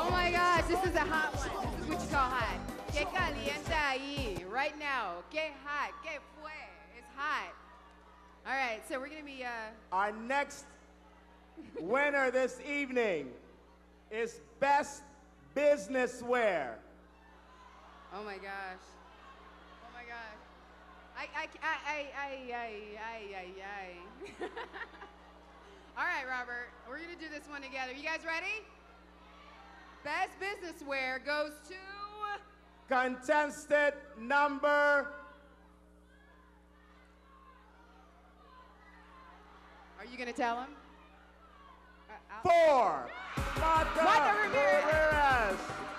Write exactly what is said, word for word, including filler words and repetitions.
Oh my gosh, this is a hot one. This is what you call hot. Que caliente ahí, right now. Que hot, que fue. It's hot. All right, so we're gonna be, uh... Our next winner this evening is Best Business Wear. Oh my gosh. Oh my gosh. I, I, I, I, I, I, I, I. All right, Robert, we're gonna do this one together. You guys ready? Best Business Wear goes to... Contestant number... Are you gonna tell him? Uh, Four. Martha Ramirez.